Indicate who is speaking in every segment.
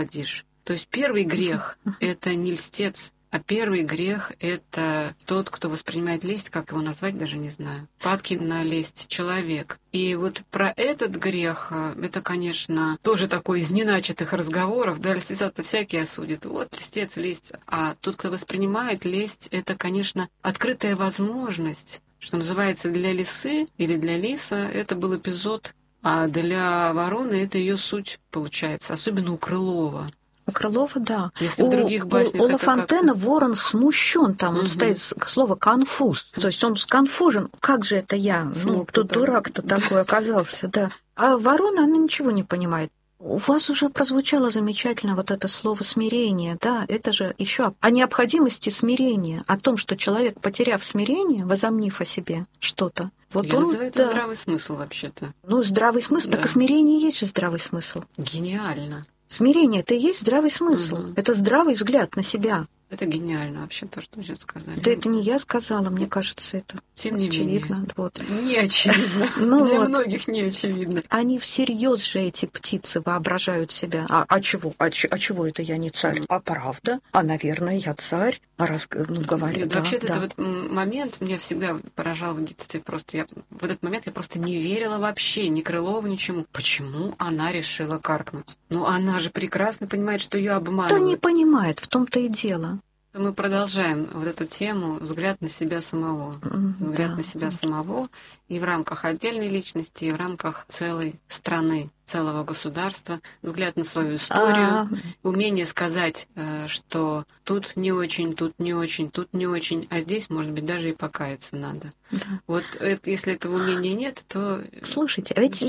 Speaker 1: То есть первый грех — это не льстец, а первый грех — это тот, кто воспринимает лесть, как его назвать, даже не знаю. Падкий на лесть человек. И вот про этот грех, это, конечно, тоже такой из неначатых разговоров, да, льстеца-то всякий осудит. Вот льстец, лесть. А тот, кто воспринимает лесть, это, конечно, открытая возможность, что называется, для лисы или для лиса это был эпизод, а для вороны это ее суть получается, особенно у Крылова.
Speaker 2: У Крылова, да.
Speaker 1: Если в других баснях
Speaker 2: у Ла Фонтена ворон смущен, там он стоит слово конфуз. То есть он сконфужен. Как же это я? Кто дурак-то такой оказался, да. А ворона, она ничего не понимает. У вас уже прозвучало замечательно вот это слово смирение, да, это же еще о необходимости смирения, о том, что человек, потеряв смирение, возомнив о себе что-то, вот
Speaker 1: я
Speaker 2: он,
Speaker 1: называю это здравый смысл вообще-то.
Speaker 2: Ну, здравый смысл, да. Так и смирение есть же здравый смысл.
Speaker 1: Гениально.
Speaker 2: Смирение — это и есть здравый смысл. Это здравый взгляд на себя.
Speaker 1: Это гениально вообще, то, что вы сейчас сказали.
Speaker 2: Да это не я сказала, мне кажется, это
Speaker 1: тем не
Speaker 2: очевидно.
Speaker 1: Менее.
Speaker 2: Вот.
Speaker 1: Не очевидно. Для многих не очевидно.
Speaker 2: Они всерьез же, эти птицы, воображают себя. А чего? А чего это я не царь? А правда? А, наверное, я царь? А раз, говорю, да.
Speaker 1: Вообще-то это вот момент меня всегда поражал в детстве. Просто в этот момент я просто не верила вообще ни Крылову, ничему. Почему она решила каркнуть? Ну, она же прекрасно понимает, что ее обманывают.
Speaker 2: Да не понимает, в том-то и дело.
Speaker 1: Мы продолжаем вот эту тему «Взгляд на себя самого». Взгляд на себя самого и в рамках отдельной личности, и в рамках целой страны, целого государства, взгляд на свою историю, умение сказать, что тут не очень, тут не очень, тут не очень, а здесь, может быть, даже и покаяться надо. Да. Вот если этого умения нет, то...
Speaker 2: Слушайте, а ведь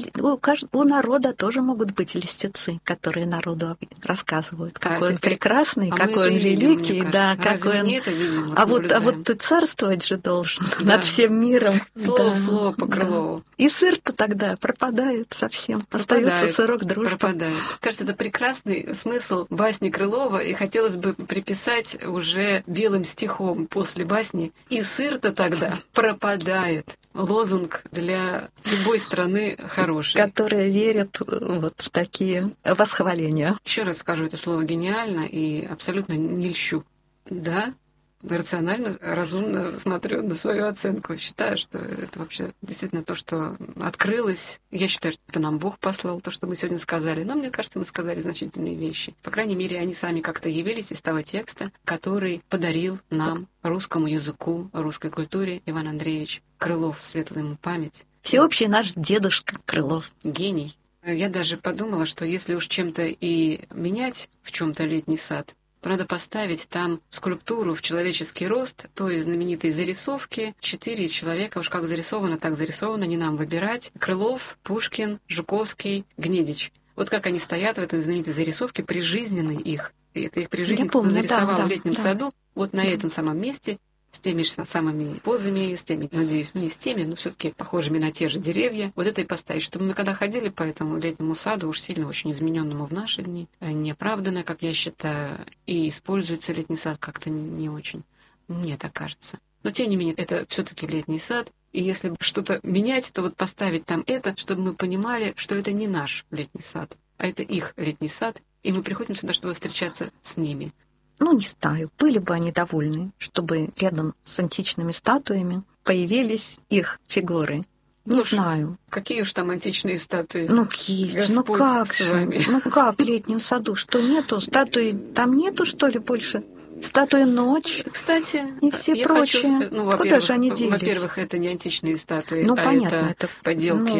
Speaker 2: у народа тоже могут быть льстецы, которые народу рассказывают, какой он прекрасный, какой он великий, да, какой он...
Speaker 1: Это видим,
Speaker 2: а вот ты царствовать же должен над всем миром.
Speaker 1: Слово в слово по Крылову.
Speaker 2: Да. И сыр-то тогда пропадает совсем. Остается сырок дружбы.
Speaker 1: Пропадает. Кажется, это прекрасный смысл басни Крылова, и хотелось бы приписать уже белым стихом после басни «И сыр-то тогда пропадает». Лозунг для любой страны хороший.
Speaker 2: Которые верят вот в такие восхваления.
Speaker 1: Еще раз скажу это слово гениально и абсолютно не льщу. Да, рационально, разумно смотрю на свою оценку. Считаю, что это вообще действительно то, что открылось. Я считаю, что это нам Бог послал, то, что мы сегодня сказали. Но мне кажется, мы сказали значительные вещи. По крайней мере, они сами как-то явились из того текста, который подарил нам, русскому языку, русской культуре, Иван Андреевич Крылов, светлая ему память.
Speaker 2: Всеобщий наш дедушка Крылов.
Speaker 1: Гений. Я даже подумала, что если уж чем-то и менять в чем-то летний сад, то надо поставить там скульптуру в человеческий рост той знаменитой зарисовки. 4 человека, уж как зарисовано, так зарисовано, не нам выбирать. Крылов, Пушкин, Жуковский, Гнедич. Вот как они стоят в этой знаменитой зарисовке, прижизненной их. И это их прижизненно кто-то зарисовал в летнем саду. Вот на этом самом месте, с теми же самыми позами, с теми, надеюсь, не с теми, но все-таки похожими на те же деревья. Вот это и поставить, чтобы мы когда ходили по этому летнему саду, уж сильно очень измененному в наши дни, неоправданно, как я считаю, и используется летний сад как-то не очень. Мне так кажется. Но тем не менее, это все-таки летний сад. И если что-то менять, то вот поставить там это, чтобы мы понимали, что это не наш летний сад, а это их летний сад. И мы приходим сюда, чтобы встречаться с ними.
Speaker 2: Ну, не знаю, были бы они довольны, чтобы рядом с античными статуями появились их фигуры. Не знаю.
Speaker 1: Какие уж там античные статуи?
Speaker 2: Ну, есть.
Speaker 1: Господь
Speaker 2: ну как
Speaker 1: с
Speaker 2: же?
Speaker 1: вами.
Speaker 2: Ну как в летнем саду? Что нету? Статуи там нету, что ли, больше? Статуя «Ночь».
Speaker 1: Кстати,
Speaker 2: и все прочие. Куда же они делись?
Speaker 1: Во-первых, это не античные статуи,
Speaker 2: понятно,
Speaker 1: это поделки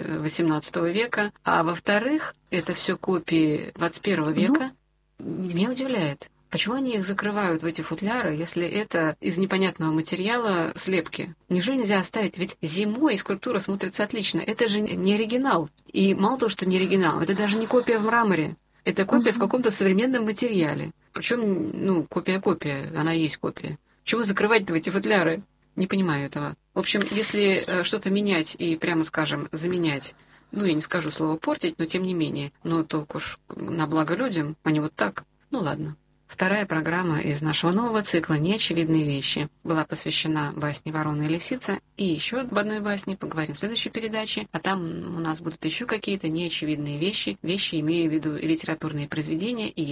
Speaker 1: XVIII века. А во-вторых, это все копии 21 века. Меня удивляет. Почему они их закрывают в эти футляры, если это из непонятного материала слепки? Неужели нельзя оставить? Ведь зимой скульптура смотрится отлично. Это же не оригинал. И мало того, что не оригинал, это даже не копия в мраморе. Это копия в каком-то современном материале. Причем, копия, она есть копия. Чего закрывать-то в эти футляры? Не понимаю этого. В общем, если что-то менять и, прямо скажем, заменять, я не скажу слово «портить», но тем не менее, только уж на благо людям, а не вот так, ладно. Вторая программа из нашего нового цикла «Неочевидные вещи» была посвящена басне «Ворона и лисица». И еще об одной басне поговорим в следующей передаче. А там у нас будут еще какие-то неочевидные вещи. Вещи, имею в виду и литературные произведения, и